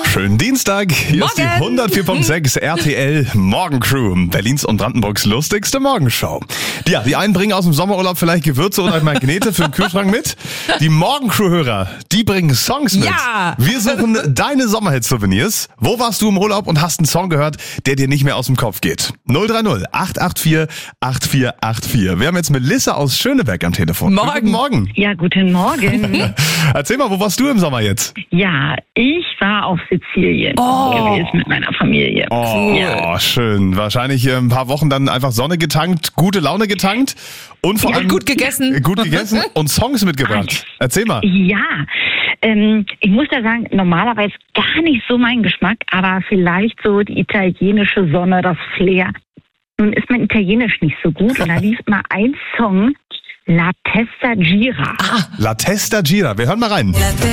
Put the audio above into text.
Schönen Dienstag. Hier ist die 104.6 RTL Morgencrew, Berlins und Brandenburgs lustigste Morgenshow. Ja, die einen bringen aus dem Sommerurlaub vielleicht Gewürze oder Magnete für den Kühlschrank mit. Die Morgencrew-Hörer, die bringen Songs mit. Ja. Wir suchen deine Sommerhit-Souvenirs. Wo warst du im Urlaub und hast einen Song gehört, der dir nicht mehr aus dem Kopf geht? 030 884 8484. Wir haben jetzt Melissa aus Schöneberg am Telefon. Morgen. Guten Morgen. Ja, guten Morgen. Erzähl mal, wo warst du im Sommer jetzt? Ja, ich war auf Sizilien gewesen mit meiner Familie. Oh, schön. Wahrscheinlich ein paar Wochen dann einfach Sonne getankt, gute Laune getankt und vor allem Gut gegessen. Gut gegessen und Songs mitgebracht. Erzähl mal. Ja, ich muss da sagen, normalerweise gar nicht so mein Geschmack, aber vielleicht so die italienische Sonne, das Flair. Nun ist mein Italienisch nicht so gut und da lief mal ein Song, La Testa Gira. La Testa Gira. Wir hören mal rein.